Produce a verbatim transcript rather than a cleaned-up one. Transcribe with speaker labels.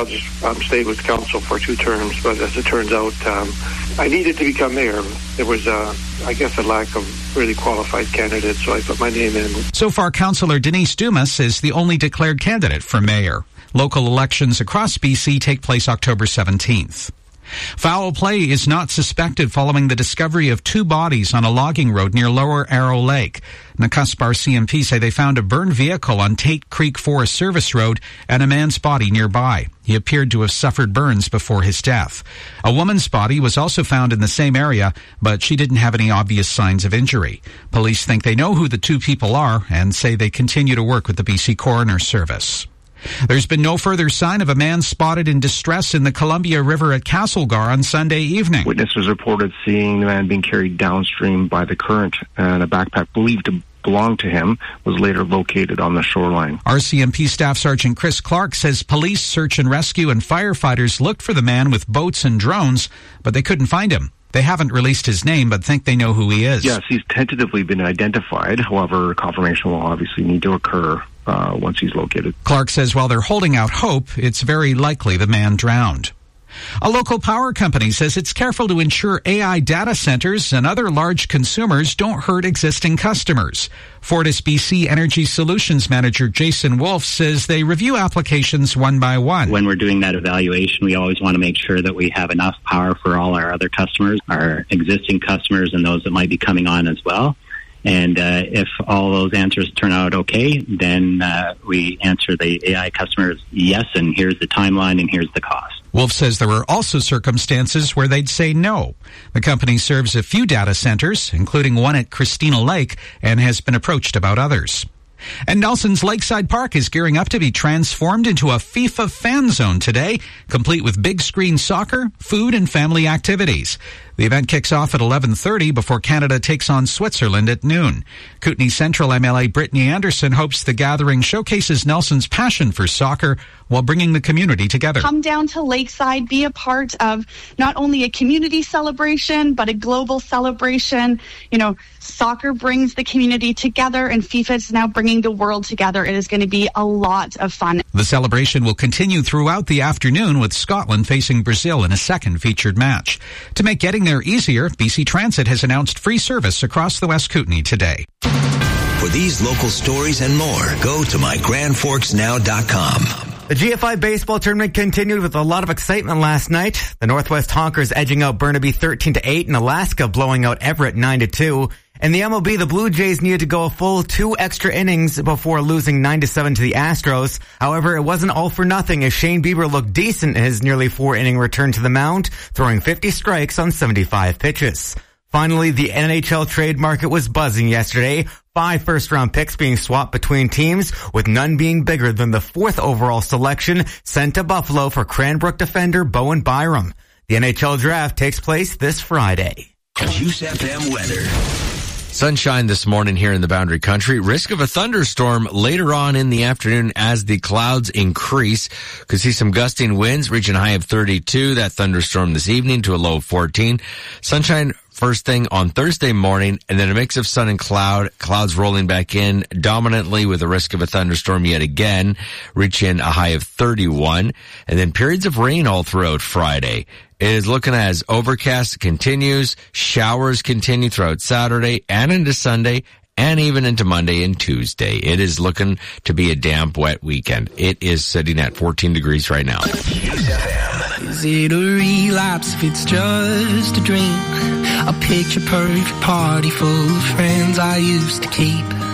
Speaker 1: I'll just um, stay with council for two terms. But as it turns out, um, I needed to become mayor. There was, uh, I guess, a lack of really qualified candidates, so I put my name in.
Speaker 2: So far, Councillor Denise Dumas is the only declared candidate for mayor. Local elections across B C take place October seventeenth. Foul play is not suspected following the discovery of two bodies on a logging road near Lower Arrow Lake. Nacuspar C M P say they found a burned vehicle on Tate Creek Forest Service Road and a man's body nearby. He appeared to have suffered burns before his death. A woman's body was also found in the same area, but she didn't have any obvious signs of injury. Police think they know who the two people are and say they continue to work with the B C Coroner Service. There's been no further sign of a man spotted in distress in the Columbia River at Castlegar on Sunday evening.
Speaker 3: Witnesses reported seeing the man being carried downstream by the current, and a backpack believed to belong to him was later located on the shoreline.
Speaker 2: R C M P Staff Sergeant Chris Clark says police, search and rescue, and firefighters looked for the man with boats and drones, but they couldn't find him. They haven't released his name, but think they know who he is.
Speaker 3: Yes, he's tentatively been identified. However, confirmation will obviously need to occur uh, once he's located.
Speaker 2: Clark says while they're holding out hope, it's very likely the man drowned. A local power company says it's careful to ensure A I data centers and other large consumers don't hurt existing customers. Fortis B C Energy Solutions Manager Jason Wolf says they review applications one by one.
Speaker 4: When we're doing that evaluation, we always want to make sure that we have enough power for all our other customers, our existing customers, and those that might be coming on as well. And uh, if all those answers turn out okay, then uh, we answer the A I customers yes, and here's the timeline and here's the cost.
Speaker 2: Wolf says there are also circumstances where they'd say no. The company serves a few data centers, including one at Christina Lake, and has been approached about others. And Nelson's Lakeside Park is gearing up to be transformed into a FIFA fan zone today, complete with big screen soccer, food, and family activities. The event kicks off at eleven thirty before Canada takes on Switzerland at noon. Kootenay Central M L A Brittany Anderson hopes the gathering showcases Nelson's passion for soccer while bringing the community together.
Speaker 5: Come down to Lakeside, be a part of not only a community celebration, but a global celebration. You know, soccer brings the community together, and FIFA is now bringing the world together. It is going to be a lot of fun.
Speaker 2: The celebration will continue throughout the afternoon with Scotland facing Brazil in a second featured match. To make getting there easier, B C Transit has announced free service across the West Kootenay today.
Speaker 6: For these local stories and more, go to my grand forks now dot com.
Speaker 7: The G F I baseball tournament continued with a lot of excitement last night. The Northwest Honkers edging out Burnaby thirteen to eight and Alaska blowing out Everett nine to two. In the M L B, the Blue Jays needed to go a full two extra innings before losing nine to seven to the Astros. However, it wasn't all for nothing as Shane Bieber looked decent in his nearly four-inning return to the mound, throwing fifty strikes on seventy-five pitches. Finally, the N H L trade market was buzzing yesterday. Five first-round picks being swapped between teams, with none being bigger than the fourth overall selection sent to Buffalo for Cranbrook defender Bowen Byram. The N H L draft takes place this Friday.
Speaker 6: Juice F M weather.
Speaker 8: Sunshine this morning here in the Boundary Country. Risk of a thunderstorm later on in the afternoon as the clouds increase. Could see some gusting winds reaching a high of thirty-two. That thunderstorm this evening to a low of fourteen. Sunshine first thing on Thursday morning, and then a mix of sun and cloud, clouds rolling back in dominantly with a risk of a thunderstorm yet again, reaching a high of thirty-one, and then periods of rain all throughout Friday. It is looking as overcast continues, showers continue throughout Saturday and into Sunday, and even into Monday and Tuesday. It is looking to be a damp, wet weekend. It is sitting at fourteen degrees right now.
Speaker 9: Is it a relapse if it's just a drink? A picture perfect party full of friends I used to keep.